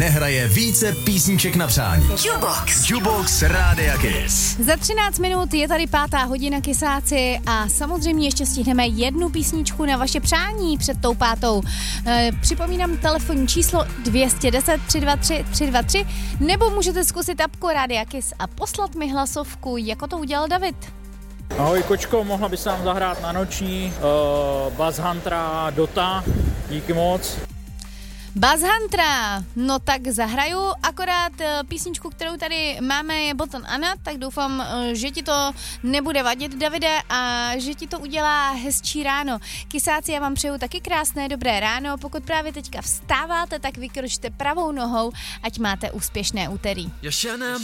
nehraje více písniček na přání. Jukebox Rádia Kiss. Za 13 minut je tady 5. hodina Kissáci a samozřejmě ještě stihneme jednu písničku na vaše přání před tou 5. Připomínám telefonní číslo 210 323 323 nebo můžete zkusit apku Rádia Kiss a poslat mi hlasovku, jako to udělal David. Ahoj kočko, mohla bys nám zahrát na noční Buzz Huntera Dota, díky moc. Buzz Huntera, no tak zahraju, akorát písničku, kterou tady máme je Botan Anna, tak doufám, že ti to nebude vadit, Davide, a že ti to udělá hezčí ráno. Kissáci, já vám přeju taky krásné dobré ráno, pokud právě teďka vstáváte, tak vykročte pravou nohou, ať máte úspěšné úterý. Jag känner en